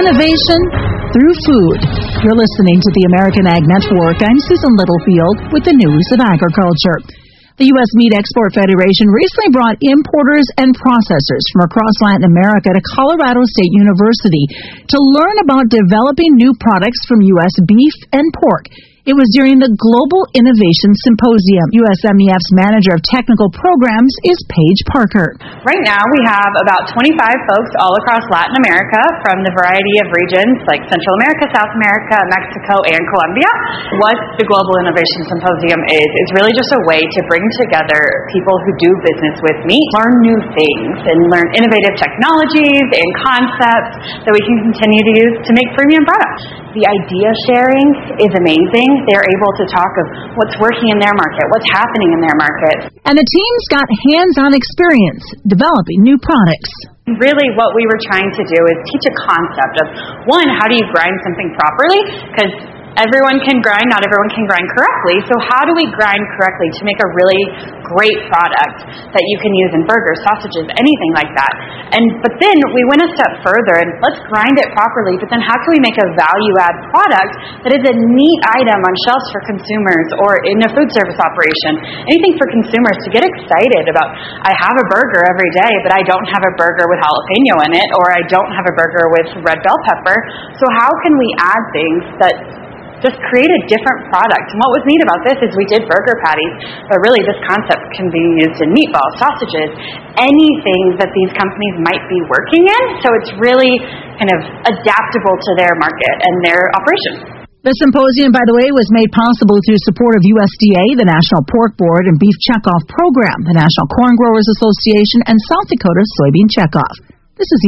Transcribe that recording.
innovation through food. You're listening to the American Ag Network. I'm Susan Littlefield with the news of agriculture. The U.S. Meat Export Federation recently brought importers and processors from across Latin America to Colorado State University to learn about developing new products from U.S. beef and pork. It was during the Global Innovation Symposium. USMEF's Manager of Technical Programs is Paige Parker. Right now we have about 25 folks all across Latin America from the variety of regions like Central America, South America, Mexico, and Colombia. What the Global Innovation Symposium is really just a way to bring together people who do business with meat, learn new things, and learn innovative technologies and concepts that we can continue to use to make premium products. The idea sharing is amazing. They're able to talk of what's working in their market, what's happening in their market. And the team's got hands-on experience developing new products. Really what we were trying to do is teach a concept of, one, how do you grind something properly? Because everyone can grind, not everyone can grind correctly. So how do we grind correctly to make a really great product that you can use in burgers, sausages, anything like that? But then we went a step further and let's grind it properly, but then how can we make a value-add product that is a neat item on shelves for consumers or in a food service operation? Anything for consumers to get excited about, I have a burger every day, but I don't have a burger with jalapeno in it, or I don't have a burger with red bell pepper. So how can we add things that just create a different product? And what was neat about this is we did burger patties, but really this concept can be used in meatballs, sausages, anything that these companies might be working in. So it's really kind of adaptable to their market and their operation. The symposium, by the way, was made possible through support of USDA, the National Pork Board, and Beef Checkoff Program, the National Corn Growers Association, and South Dakota Soybean Checkoff. This is